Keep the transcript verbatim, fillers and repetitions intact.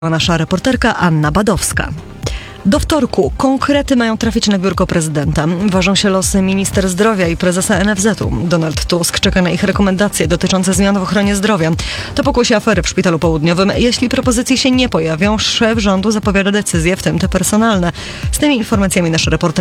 Nasza reporterka Anna Badowska. Do wtorku konkrety mają trafić na biurko prezydenta. Ważą się losy minister zdrowia i prezesa N F Z u. Donald Tusk czeka na ich rekomendacje dotyczące zmian w ochronie zdrowia. To pokłosie afery w Szpitalu Południowym. Jeśli propozycje się nie pojawią, szef rządu zapowiada decyzje, w tym te personalne. Z tymi informacjami nasz reporter